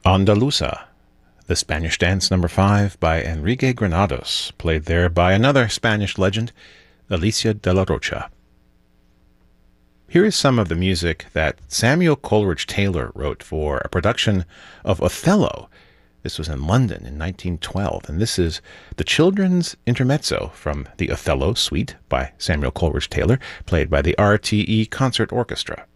Andalusa, the Spanish Dance Number 5 by Enrique Granados, played there by another Spanish legend, Alicia de la Rocha. Here is some of the music that Samuel Coleridge Taylor wrote for a production of Othello. This was in London in 1912, and this is the children's intermezzo from the Othello Suite by Samuel Coleridge Taylor, played by the RTE Concert Orchestra.